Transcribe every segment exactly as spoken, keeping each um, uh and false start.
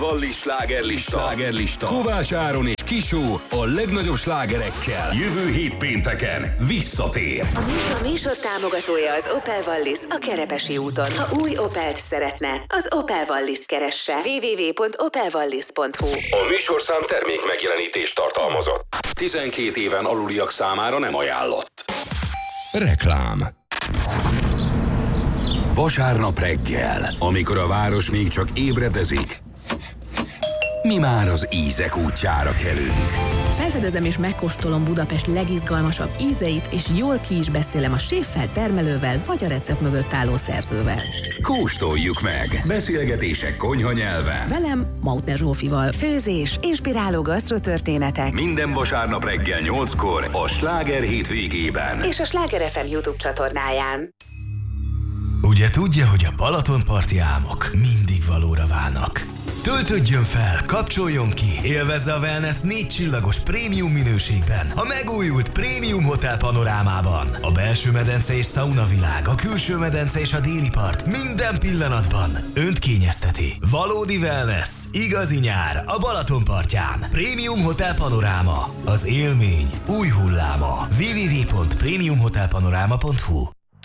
Vallis slágerlista. slágerlista. Kovács Áron és Kisó a legnagyobb slágerekkel. Jövő hét pénteken visszatér. A műsor, műsor támogatója az Opel Wallis a Kerepesi úton. Ha új Opelt szeretne, az Opel Wallis-t keresse. double-u double-u double-u pont opel wallis pont hu. A műsorszám termék megjelenítést tartalmazott. tizenkét éven aluliak számára nem ajánlott. Reklám. Vasárnap reggel, amikor a város még csak ébredezik, mi már az ízek útjára kelünk. Felfedezem és megkóstolom Budapest legizgalmasabb ízeit, és jól ki is beszélem a séffel, termelővel, vagy a recept mögött álló szerzővel. Kóstoljuk meg! Beszélgetések konyha nyelven. Velem, Mautner Zsófival. Főzés, inspiráló gasztrotörténetek. Minden vasárnap reggel nyolckor a Sláger hétvégében. És a Sláger ef em YouTube csatornáján. Ugye tudja, hogy a Balatonparti álmok mindig valóra válnak. Töltődjön fel, kapcsoljon ki, élvezze a wellness négy csillagos prémium minőségben, a megújult prémium hotel panorámában. A belső medence és szauna világ, a külső medence és a déli part minden pillanatban önt kényezteti. Valódi wellness, igazi nyár a Balatonpartján. Prémium hotel panoráma, az élmény új hulláma. double-u double-u double-u pont prémium hotel panoráma pont hu.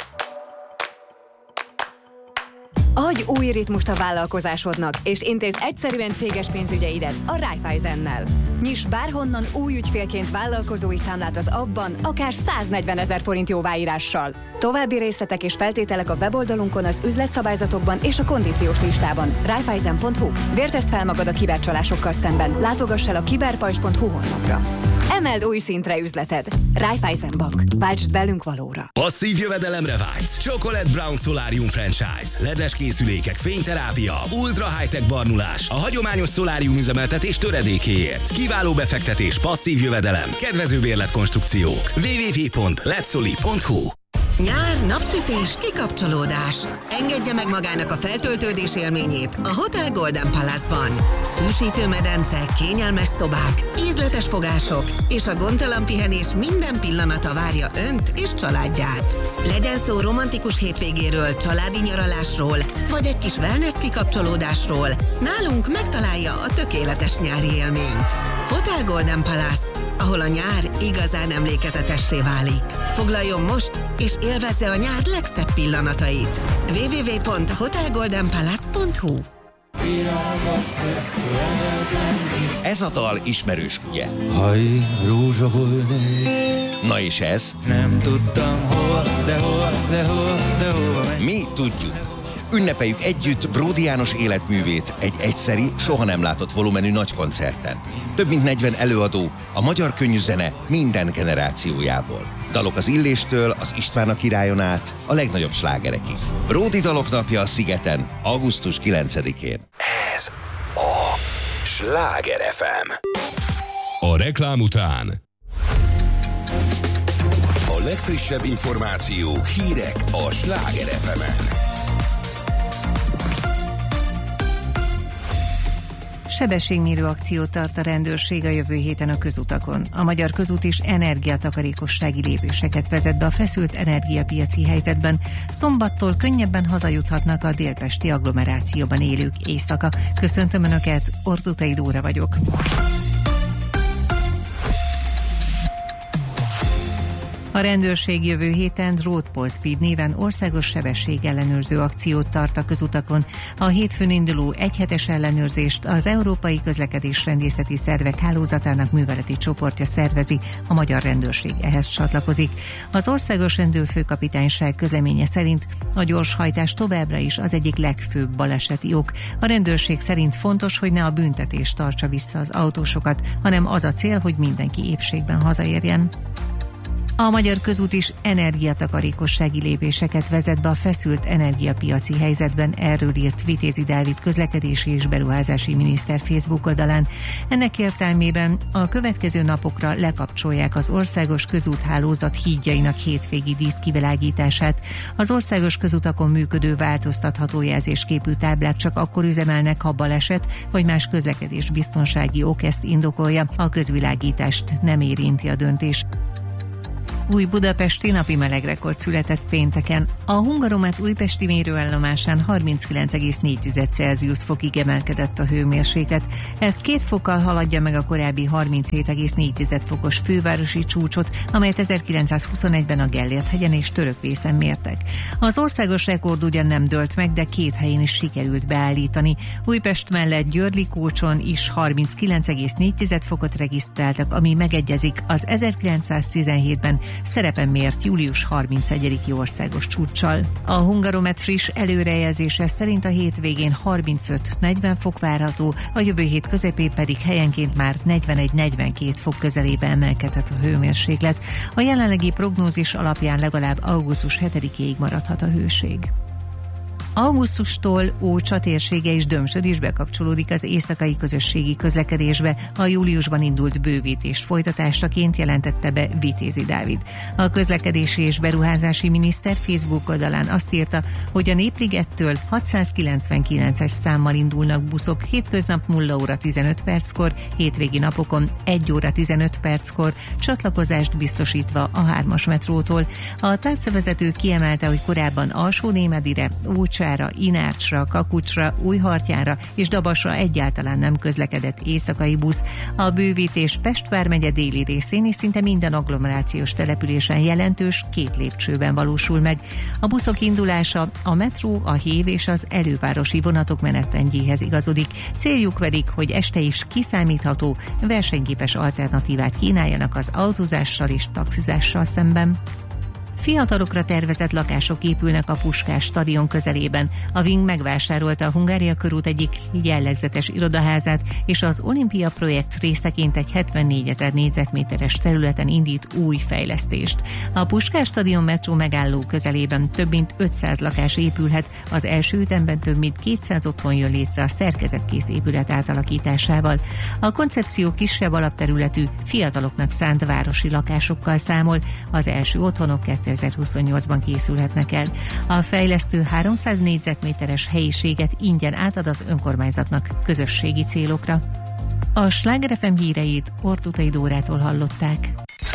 Adj új ritmust a vállalkozásodnak, és intézz egyszerűen céges pénzügyeidet a Raiffeisennel. Nyiss bárhonnan új ügyfélként vállalkozói számlát az abban, akár száznegyvenezer forint jóváírással. További részletek és feltételek a weboldalunkon, az üzletszabályzatokban és a kondíciós listában. Raiffeisen pont hu. Vértesd fel magad a kibercsalásokkal szemben. Látogass el a kiberpajzs pont hu honlapra. Emeld új szintre üzleted. Raiffeisen Bank. Váltsd velünk valóra. Passzív jövedelemre vágysz. Chocolate Brown Solarium Franchise. Ledes készülékek, fényterápia, ultra high-tech barnulás. A hagyományos szolárium üzemeltetés töredékéért. Kiváló befektetés, passzív jövedelem, kedvező bérletkonstrukciók. double-u double-u double-u pont letsoli pont hu. Nyár, napsütés, kikapcsolódás. Engedje meg magának a feltöltődés élményét a Hotel Golden Palace-ban. Hűsítő medence, kényelmes szobák, ízletes fogások és a gondtalan pihenés minden pillanata várja önt és családját. Legyen szó romantikus hétvégéről, családi nyaralásról, vagy egy kis wellness kikapcsolódásról, nálunk megtalálja a tökéletes nyári élményt. Hotel Golden Palace, ahol a nyár igazán emlékezetessé válik. Foglaljon most, és élvezze a nyár legszebb pillanatait. double-u double-u double-u pont hotel golden palace pont hu. Ez a dal ismerős, ugye? Haj, rózsa volnék. Na és ez? Nem tudtam hol, de hol, de hol, de hol megy. Mi tudjuk. Ünnepeljük együtt Bródi János életművét egy egyszeri, soha nem látott volumenű nagykoncerten. Több mint negyven előadó, a magyar könnyűzene minden generációjából. Dalok az Illéstől, az István a királyon át, a legnagyobb slágerekig. Bródi dalok napja a Szigeten, augusztus kilencedikén. Ez a Sláger ef em. A reklám után a legfrissebb információk, hírek a Sláger ef emen. Sebességmérő akciót tart a rendőrség a jövő héten a közutakon. A Magyar Közút is energiatakarékossági lépéseket vezet be a feszült energiapiaci helyzetben. Szombattól könnyebben hazajuthatnak a délpesti agglomerációban élők éjszaka. Köszöntöm Önöket, Ordutai Dóra vagyok. A rendőrség jövő héten Road Paul Speed néven országos sebességellenőrző akciót tart a közutakon. A hétfőn induló egyhetes ellenőrzést az Európai Közlekedésrendészeti Szervek Hálózatának műveleti csoportja szervezi, a magyar rendőrség ehhez csatlakozik. Az országos rendőrfőkapitányság közleménye szerint a gyorshajtás továbbra is az egyik legfőbb baleseti ok. A rendőrség szerint fontos, hogy ne a büntetés tartsa vissza az autósokat, hanem az a cél, hogy mindenki épségben hazaérjen. A Magyar Közút is energiatakarékossági lépéseket vezet be a feszült energiapiaci helyzetben, erről írt Vitézi Dávid közlekedési és beruházási miniszter Facebook oldalán. Ennek értelmében a következő napokra lekapcsolják az országos közúthálózat hídjainak hétvégi díszkivilágítását. Az országos közutakon működő változtatható jelzésképű táblák csak akkor üzemelnek, ha baleset vagy más közlekedés biztonsági ok ezt indokolja, a közvilágítást nem érinti a döntés. Új budapesti napi melegrekord született pénteken. A Hungaromat újpesti mérőállomásán harminckilenc egész négy Celsius fokig emelkedett a hőmérséklet. Ez két fokkal haladja meg a korábbi harminchét egész négy fokos fővárosi csúcsot, amelyet ezerkilencszázhuszonegyben a Gellért-hegyen és Törökvészen mértek. Az országos rekord ugyan nem dőlt meg, de két helyén is sikerült beállítani. Újpest mellett Győr-Likócson is harminckilenc egész négy fokot regisztráltak, ami megegyezik az ezerkilencszáztizenhétben szerepen mért július harmincegyediki országos csúccsal. A Hungaromet friss előrejelzése szerint a hétvégén harmincöt negyven fok várható, a jövő hét közepén pedig helyenként már negyvenegy negyvenkét fok közelébe emelkedhet a hőmérséklet. A jelenlegi prognózis alapján legalább augusztus hetedikéig maradhat a hőség. Augusztustól Ócsa térsége és Dömsöd is bekapcsolódik az éjszakai közösségi közlekedésbe. A júliusban indult bővítés folytatásaként jelentette be Vitézi Dávid. A közlekedési és beruházási miniszter Facebook oldalán azt írta, hogy a Népligettől hatszázkilencvenkilences számmal indulnak buszok hétköznap nulla óra tizenöt perckor, hétvégi napokon egy óra tizenöt perckor, csatlakozást biztosítva a hármas metrótól. A tárcavezető kiemelte, hogy korábban Alsó-Némedire, Ócsa, Inárcsra, Kakucsra, Újhartyára és Dabasra egyáltalán nem közlekedett éjszakai busz. A bővítés Pest vármegye déli részén és szinte minden agglomerációs településen jelentős két lépcsőben valósul meg. A buszok indulása a metró, a hév és az elővárosi vonatok menetrendjéhez igazodik. Céljuk pedig, hogy este is kiszámítható, versenyképes alternatívát kínáljanak az autózással és taxizással szemben. Fiatalokra tervezett lakások épülnek a Puskás stadion közelében. A Wing megvásárolta a Hungária körút egyik jellegzetes irodaházát, és az Olimpia projekt részeként egy hetvennégyezer négyzetméteres területen indít új fejlesztést. A Puskás stadion metró megálló közelében több mint ötszáz lakás épülhet, az első ütemben több mint kétszáz otthon jön létre a szerkezetkész épület átalakításával. A koncepció kisebb alapterületű, fiataloknak szánt városi lakásokkal számol, az első otthonok kétezer-huszonnyolcban készülhetnek el. A fejlesztő háromszáz négyzetméteres helyiséget ingyen átad az önkormányzatnak közösségi célokra. A Sláger ef em híreit Ortutai Dórától hallották.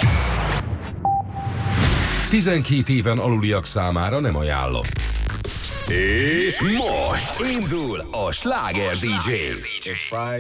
tizenkét éven aluliak számára nem ajánlott. És most indul a Sláger dé dzsé.